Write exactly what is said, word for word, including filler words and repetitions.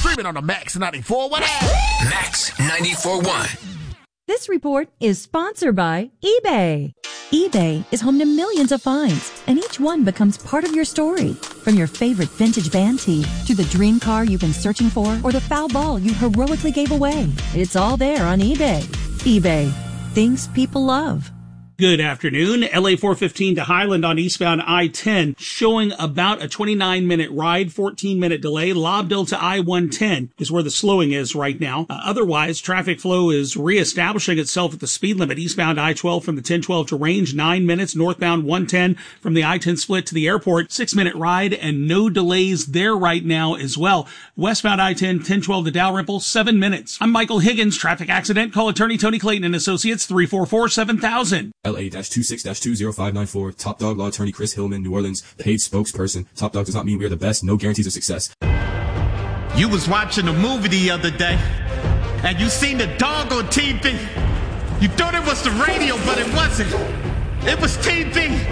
Streaming on the Max ninety-four point one. Max ninety-four point one. This report is sponsored by eBay. eBay is home to millions of finds, and each one becomes part of your story. From your favorite vintage band tee to the dream car you've been searching for or the foul ball you heroically gave away. It's all there on eBay. eBay. Things people love. Good afternoon. L A four fifteen to Highland on eastbound I ten, showing about a twenty-nine minute ride, fourteen minute delay. Lobdell to I one ten is where the slowing is right now. Uh, otherwise, traffic flow is reestablishing itself at the speed limit. Eastbound I twelve from the ten twelve to Range, nine minutes. Northbound one ten from the I ten split to the airport, six minute ride, and no delays there right now as well. Westbound I ten, ten twelve to Dalrymple, seven minutes. I'm Michael Higgins. Traffic accident. Call attorney Tony Clayton and Associates, three four four, seven thousand. L A twenty-six two zero five nine four. Top Dog Law Attorney Chris Hillman, New Orleans, paid spokesperson. Top Dog does not mean we are the best. No guarantees of success. You was watching a movie the other day, and you seen the dog on T V. You thought it was the radio, but it wasn't. It was T V.